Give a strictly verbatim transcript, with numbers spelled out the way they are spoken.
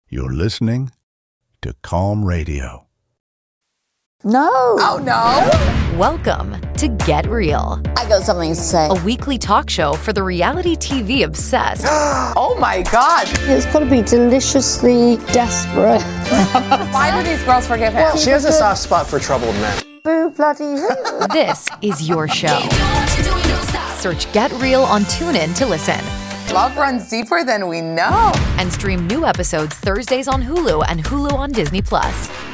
You're listening to Calm Radio. No. Oh, no. Welcome to Get Real. I got something to say. A weekly talk show for the reality T V obsessed. Oh, my God. It's got to be deliciously desperate. Why do these girls forgive him? She has a soft spot for troubled men. Boo bloody who? This is your show. Search Get Real on TuneIn to listen. Love runs deeper than we know. And stream new episodes Thursdays on Hulu and Hulu on Disney Plus.